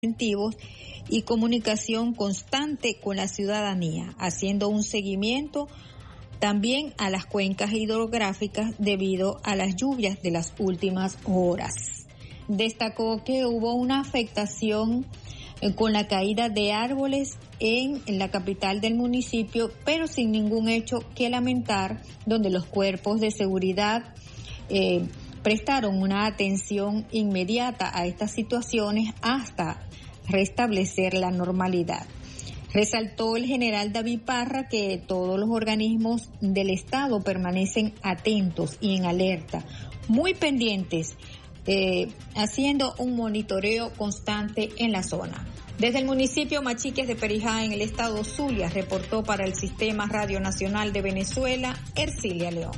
incentivos y comunicación constante con la ciudadanía, haciendo un seguimiento también a las cuencas hidrográficas debido a las lluvias de las últimas horas. Destacó que hubo una afectación con la caída de árboles en la capital del municipio, pero sin ningún hecho que lamentar, donde los cuerpos de seguridad prestaron una atención inmediata a estas situaciones hasta restablecer la normalidad. Resaltó el general David Parra que todos los organismos del Estado permanecen atentos y en alerta, muy pendientes, haciendo un monitoreo constante en la zona. Desde el municipio Machiques de Perijá, en el estado Zulia, reportó para el Sistema Radio Nacional de Venezuela, Ercilia León.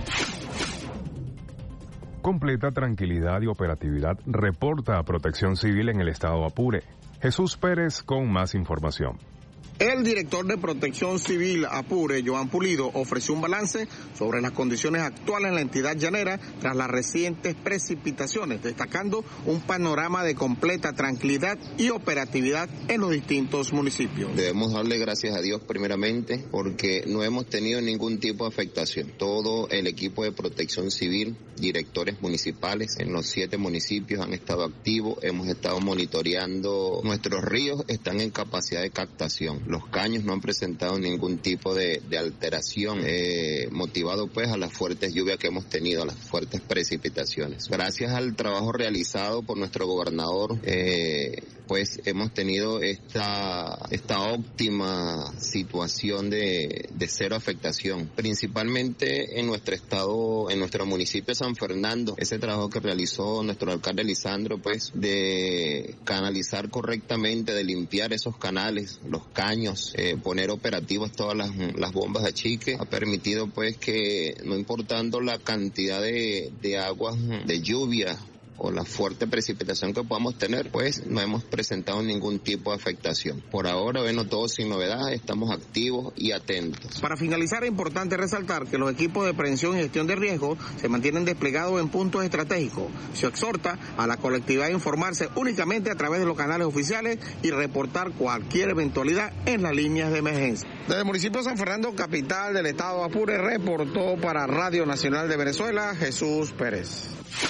Completa tranquilidad y operatividad reporta a Protección Civil en el estado Apure. Jesús Pérez con más información. El director de Protección Civil Apure, Joan Pulido, ofreció un balance sobre las condiciones actuales en la entidad llanera tras las recientes precipitaciones, destacando un panorama de completa tranquilidad y operatividad en los distintos municipios. Debemos darle gracias a Dios primeramente porque no hemos tenido ningún tipo de afectación. Todo el equipo de Protección Civil, directores municipales en los 7 municipios han estado activos, hemos estado monitoreando, nuestros ríos están en capacidad de captación. Los caños no han presentado ningún tipo de alteración, motivado pues a las fuertes lluvias que hemos tenido, a las fuertes precipitaciones. Gracias al trabajo realizado por nuestro gobernador, pues hemos tenido esta óptima situación de cero afectación, principalmente en nuestro estado, en nuestro municipio de San Fernando. Ese trabajo que realizó nuestro alcalde Lisandro, pues de canalizar correctamente, de limpiar esos canales, los caños, poner operativos todas las bombas de achique, ha permitido pues que, no importando la cantidad de aguas de lluvia o la fuerte precipitación que podamos tener, pues no hemos presentado ningún tipo de afectación. Por ahora, bueno, todo sin novedad, estamos activos y atentos. Para finalizar, es importante resaltar que los equipos de prevención y gestión de riesgos se mantienen desplegados en puntos estratégicos. Se exhorta a la colectividad a informarse únicamente a través de los canales oficiales y reportar cualquier eventualidad en las líneas de emergencia. Desde el municipio de San Fernando, capital del estado Apure, reportó para Radio Nacional de Venezuela, Jesús Pérez.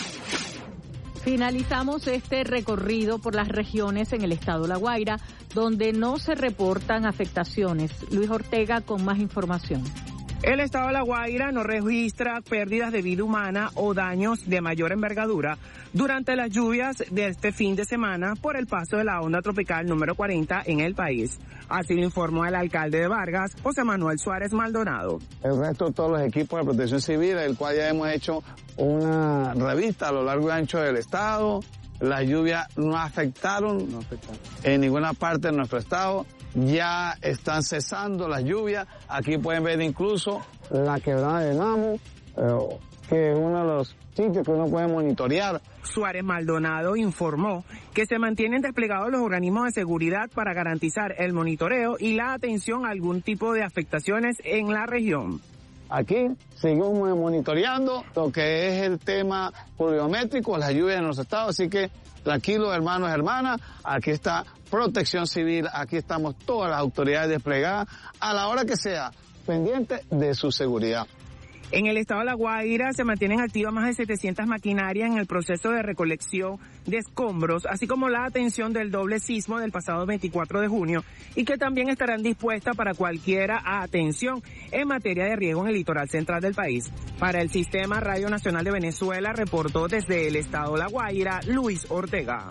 Finalizamos este recorrido por las regiones en el estado La Guaira, donde no se reportan afectaciones. Luis Ortega con más información. El estado de La Guaira no registra pérdidas de vida humana o daños de mayor envergadura durante las lluvias de este fin de semana por el paso de la onda tropical número 40 en el país. Así lo informó el alcalde de Vargas, José Manuel Suárez Maldonado. El resto de todos los equipos de protección civil, el cual ya hemos hecho una revista a lo largo y ancho del estado. Las lluvias no afectaron en ninguna parte de nuestro estado. Ya están cesando las lluvias. Aquí pueden ver incluso la quebrada de Namo, que es uno de los sitios que uno puede monitorear. Suárez Maldonado informó que se mantienen desplegados los organismos de seguridad para garantizar el monitoreo y la atención a algún tipo de afectaciones en la región. Aquí seguimos monitoreando lo que es el tema pluviométrico, las lluvias en los estados, así que tranquilos hermanos y hermanas, aquí está Protección Civil, aquí estamos todas las autoridades desplegadas a la hora que sea, pendientes de su seguridad. En el estado de La Guaira se mantienen activas más de 700 maquinarias en el proceso de recolección de escombros, así como la atención del doble sismo del pasado 24 de junio y que también estarán dispuestas para cualquier atención en materia de riesgo en el litoral central del país. Para el Sistema Radio Nacional de Venezuela, reportó desde el estado de La Guaira, Luis Ortega.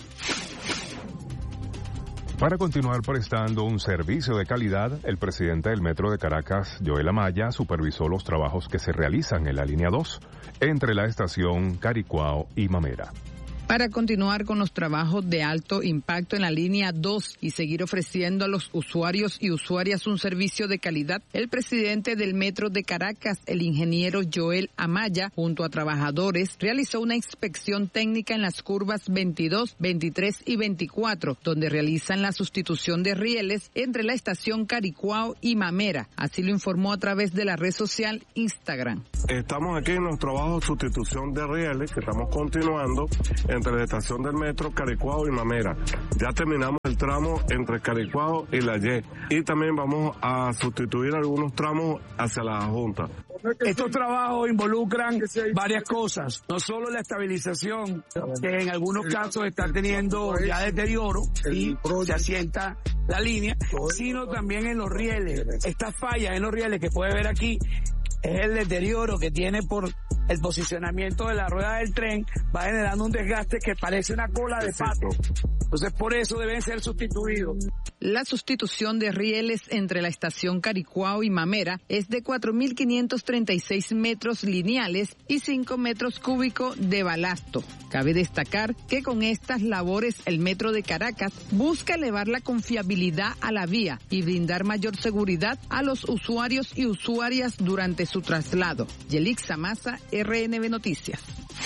Para continuar prestando un servicio de calidad, el presidente del Metro de Caracas, Joel Amaya, supervisó los trabajos que se realizan en la línea 2 entre la estación Caricuao y Mamera. Para continuar con los trabajos de alto impacto en la línea 2 y seguir ofreciendo a los usuarios y usuarias un servicio de calidad, el presidente del Metro de Caracas, el ingeniero Joel Amaya, junto a trabajadores, realizó una inspección técnica en las curvas 22, 23 y 24, donde realizan la sustitución de rieles entre la estación Caricuao y Mamera. Así lo informó a través de la red social Instagram. Estamos aquí en los trabajos de sustitución de rieles que estamos continuando entre la estación del metro Caricuao y Mamera. Ya terminamos el tramo entre Caricuao y La Y. Y también vamos a sustituir algunos tramos hacia la Junta. Estos trabajos involucran varias cosas, no solo la estabilización, que en algunos casos está teniendo ya deterioro y se asienta la línea, sino también en los rieles. Estas fallas en los rieles que puede ver aquí es el deterioro que tiene por el posicionamiento de la rueda del tren, va generando un desgaste que parece una cola de pato. Entonces, por eso deben ser sustituidos. La sustitución de rieles entre la estación Caricuao y Mamera es de 4.536 metros lineales y 5 metros cúbicos de balasto. Cabe destacar que con estas labores el Metro de Caracas busca elevar la confiabilidad a la vía y brindar mayor seguridad a los usuarios y usuarias durante su traslado. Yelixa Maza, RNB Noticias.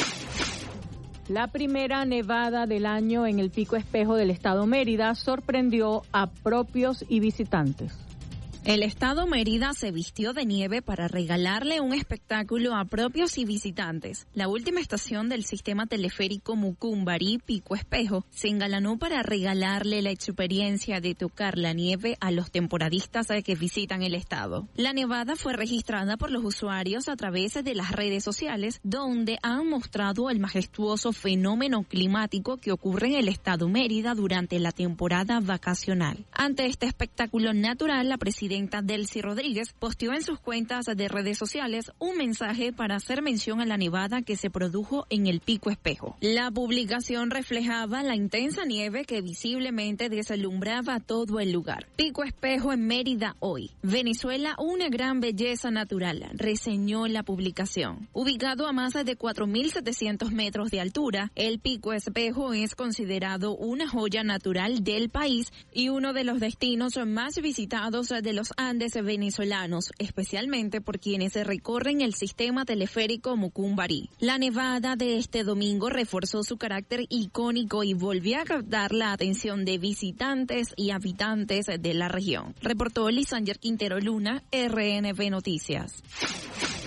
La primera nevada del año en el Pico Espejo del estado Mérida sorprendió a propios y visitantes. El estado Mérida se vistió de nieve para regalarle un espectáculo a propios y visitantes. La última estación del sistema teleférico Mucumbarí, Pico Espejo, se engalanó para regalarle la experiencia de tocar la nieve a los temporadistas que visitan el estado. La nevada fue registrada por los usuarios a través de las redes sociales, donde han mostrado el majestuoso fenómeno climático que ocurre en el estado Mérida durante la temporada vacacional. Ante este espectáculo natural, la presidenta Delcy Rodríguez posteó en sus cuentas de redes sociales un mensaje para hacer mención a la nevada que se produjo en el Pico Espejo. La publicación reflejaba la intensa nieve que visiblemente deslumbraba todo el lugar. Pico Espejo en Mérida hoy. Venezuela, una gran belleza natural, reseñó la publicación. Ubicado a más de 4.700 metros de altura, el Pico Espejo es considerado una joya natural del país y uno de los destinos más visitados de los Andes venezolanos, especialmente por quienes recorren el sistema teleférico Mucumbarí. La nevada de este domingo reforzó su carácter icónico y volvió a captar la atención de visitantes y habitantes de la región. Reportó Lisanger Quintero Luna, RNB Noticias.